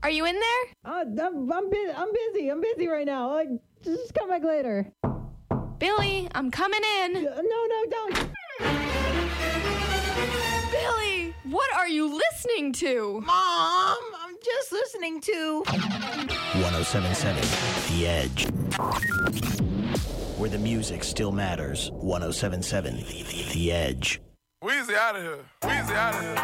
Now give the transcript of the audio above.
Are you in there? I'm busy right now. Just come back later. Billy, I'm coming in. No, don't. Billy, what are you listening to? Mom, I'm just listening to 1077 The Edge. Where the music still matters. 1077 The Edge. Weezy out of here.